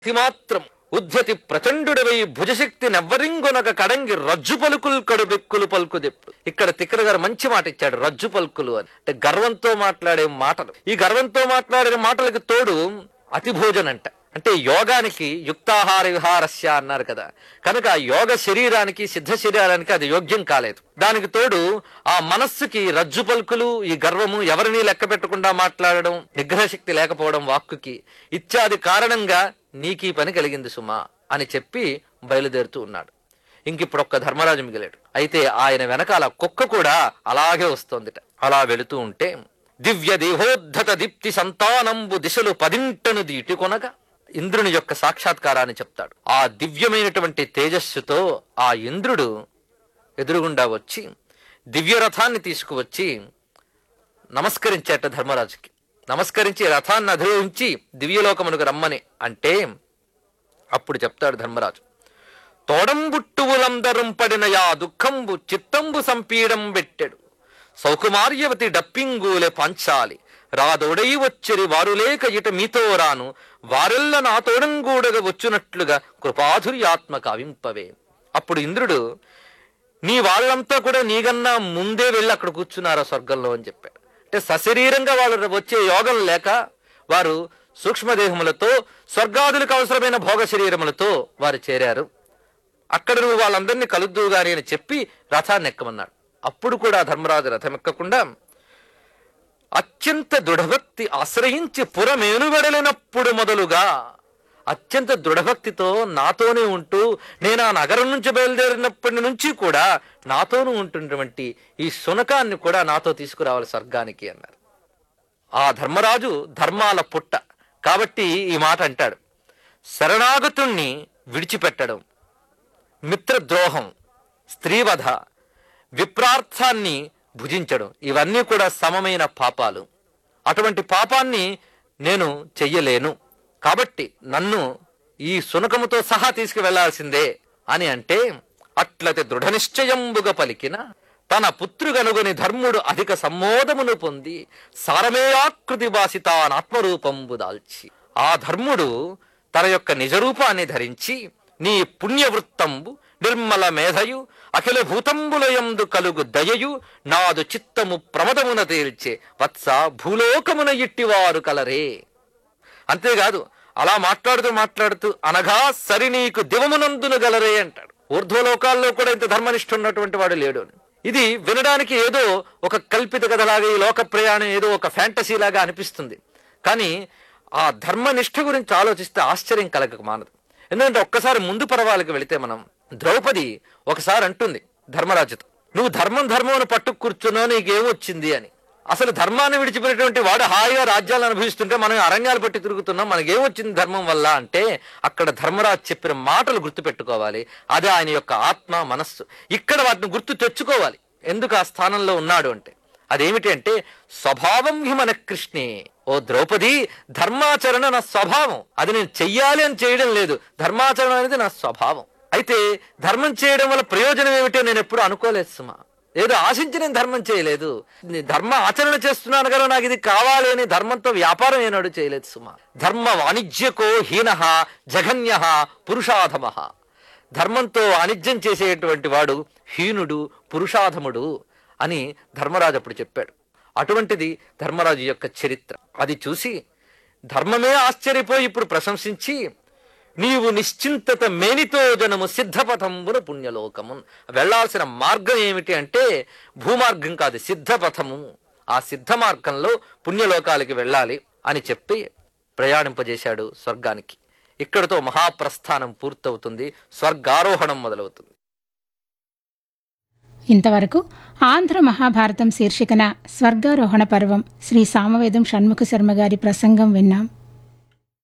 మాత్రం ఉద్యతి ప్రచండుడవై భుజశక్తి నెవ్వరింగునక కడంగి రజ్జు పలుకులు కడుబెక్కులు పలుకుదెప్పుడు. ఇక్కడ తిక్కన గారు మంచి మాట ఇచ్చాడు, రజ్జు పలుకులు అని. అంటే గర్వంతో మాట్లాడే మాటలు. ఈ గర్వంతో మాట్లాడే మాటలకు తోడు అతి భోజనంట. అంటే యోగానికి యుక్తాహార విహారస్య అన్నారు కదా, కనుక ఆ యోగ శరీరానికి సిద్ధ శరీరానికి అది యోగ్యం కాలేదు. దానికి తోడు ఆ మనస్సుకి రజ్జు పలుకులు, ఈ గర్వము, ఎవరిని లెక్క పెట్టకుండా మాట్లాడడం, నిగ్రహ శక్తి లేకపోవడం వాక్కుకి ఇత్యాది కారణంగా నీకీ పని కలిగింది సుమా అని చెప్పి బయలుదేరుతూ ఉన్నాడు. ఇంకిప్పుడు ఒక్క ధర్మరాజు మిగిలాడు. అయితే ఆయన వెనకాల కుక్క కూడా అలాగే వస్తోందిట. అలా వెళుతూ ఉంటే దివ్య దేహోద్ధత దీప్తి సంతానంబు దిశలు పదింటను దీటి కొనగా ఇంద్రుని యొక్క సాక్షాత్కారాన్ని చెప్తాడు. ఆ దివ్యమైనటువంటి తేజస్సుతో ఆ ఇంద్రుడు ఎదురుగుండా వచ్చి దివ్యరథాన్ని తీసుకువచ్చి నమస్కరించేట ధర్మరాజుకి. నమస్కరించి రథాన్ని అధిరోహించి దివ్యలోకమునకు రమ్మని అంటే అప్పుడు చెప్తాడు ధర్మరాజు, తోడంబుట్టువులందరం పడిన యా దుఃఖంబు చిత్తంబు సంపీడం పెట్టెడు సౌకుమార్యవతి డప్పింగూలే పంచాలి రాదోడై వచ్చిరి వారు లేక ఇట మీతో రాను వారెల్ల నా తోడంగూడగా వచ్చునట్లుగా కృపాధుర్యాత్మ కావింపవే. అప్పుడు ఇంద్రుడు, నీ వాళ్ళంతా కూడా నీకన్నా ముందే వెళ్ళి అక్కడ కూర్చున్నారా స్వర్గంలో అని చెప్పాడు. అంటే సశరీరంగా వాళ్ళు వచ్చే యోగం లేక వారు సూక్ష్మదేహములతో స్వర్గాదులకు అవసరమైన భోగ శరీరములతో వారు చేరారు. అక్కడ నువ్వు వాళ్ళందరినీ కలుద్దువు గాని అని చెప్పి రథాన్ని ఎక్కమన్నాడు. అప్పుడు కూడా ధర్మరాజు రథం ఎక్కకుండా అత్యంత దృఢభక్తి ఆశ్రయించి పురమేనువెడలినప్పుడు మొదలుగా అత్యంత దృఢభక్తితో నాతోనే ఉంటూ నేను ఆ నగరం నుంచి బయలుదేరినప్పటి నుంచి కూడా నాతోనూ ఉంటున్నటువంటి ఈ శునకాన్ని కూడా నాతో తీసుకురావాలి స్వర్గానికి అన్నారు. ఆ ధర్మరాజు ధర్మాల పుట్ట కాబట్టి ఈ మాట అంటాడు, శరణాగతుణ్ణి విడిచిపెట్టడం, మిత్రద్రోహం, స్త్రీవధ, విప్రార్థాన్ని భుజించడం ఇవన్నీ కూడా సమమైన పాపాలు. అటువంటి పాపాన్ని నేను చెయ్యలేను కాబట్టి నన్ను ఈ శునకముతో సహా తీసుకువెళ్లాల్సిందే అని అంటే అట్లతే దృఢ నిశ్చయంబుగా పలికిన తన పుత్రుగనుగొని ధర్ముడు అధిక సమ్మోదమును పొంది సారమేయాకృతి బాసితానాత్మరూపంబు దాల్చి ఆ ధర్ముడు తన యొక్క నిజరూపాన్ని ధరించి నీ పుణ్యవృత్తంబు నిర్మల మేధయు అఖిల భూతంబులయందు కలుగు దయయు నాదు చిత్తము ప్రమదమున తేల్చే వత్స భూలోకమున ఇట్టివారు కలరే. అంతేకాదు అలా మాట్లాడుతూ అనగా సరి నీకు దివమునందును గలరే అంటాడు. ఊర్ధ్వలోకాల్లో కూడా ఇంత ధర్మనిష్ఠ ఉన్నటువంటి వాడు లేడు. ఇది వినడానికి ఏదో ఒక కల్పిత కథలాగా, ఈ లోక ప్రయాణం ఏదో ఒక ఫ్యాంటసీ లాగా అనిపిస్తుంది. కానీ ఆ ధర్మనిష్ఠ గురించి ఆలోచిస్తే ఆశ్చర్యం కలగక మానదు. ఎందుకంటే ఒక్కసారి ముందు పర్వాలకు వెళితే మనం ద్రౌపది ఒకసారి అంటుంది ధర్మరాజుతో, నువ్వు ధర్మం అని పట్టుకు కూర్చున్నావు, నీకేమొచ్చింది అని. అసలు ధర్మాన్ని విడిచిపెట్టినటువంటి వాడు హాయిగా రాజ్యాలను అనుభవిస్తుంటే మనం అరణ్యాలు పట్టి తిరుగుతున్నాం, మనకేమొచ్చింది ధర్మం వల్ల అంటే అక్కడ ధర్మరాజు చెప్పిన మాటలు గుర్తు పెట్టుకోవాలి. అదే ఆయన యొక్క ఆత్మ మనస్సు. ఇక్కడ వాటిని గుర్తు తెచ్చుకోవాలి ఎందుకు ఆ స్థానంలో ఉన్నాడు అంటే. అదేమిటి అంటే స్వభావం హి మన కృష్ణే. ఓ ద్రౌపది, ధర్మాచరణ నా స్వభావం, అది నేను చెయ్యాలి అని చేయడం లేదు. ధర్మాచరణ అనేది నా స్వభావం. అయితే ధర్మం చేయడం వల్ల ప్రయోజనం ఏమిటో నేను ఎప్పుడు అనుకోలేదు సుమా. ఏదో ఆశించి నేను ధర్మం చేయలేదు. ధర్మ ఆచరణ చేస్తున్నాను కదా, నాకు ఇది కావాలి అని ధర్మంతో వ్యాపారం ఏనాడు చేయలేదు సుమా. ధర్మ వాణిజ్యకో హీనః జఘన్యః పురుషాధమః. ధర్మంతో వాణిజ్యం చేసేటువంటి వాడు హీనుడు, పురుషాధముడు అని ధర్మరాజు అప్పుడు చెప్పాడు. అటువంటిది ధర్మరాజు యొక్క చరిత్ర. అది చూసి ధర్మమే ఆశ్చర్యపోయి ఇప్పుడు ప్రశంసించి, నీవు నిశ్చింతత మేనితో జనము సిద్ధపథంబున పుణ్యలోకము. వెళ్లాల్సిన మార్గం ఏమిటి అంటే భూమార్గం కాదు, సిద్ధపథము. ఆ సిద్ధ మార్గంలో పుణ్యలోకాలకి వెళ్ళాలి అని చెప్పి ప్రయాణింపజేశాడు స్వర్గానికి. ఇక్కడితో మహాప్రస్థానం పూర్తవుతుంది, స్వర్గారోహణం మొదలవుతుంది. ఇంతవరకు ఆంధ్ర మహాభారతం శీర్షికన స్వర్గారోహణ పర్వం శ్రీ సామవేదం షణ్ముఖ శర్మ గారి ప్రసంగం విన్నాం.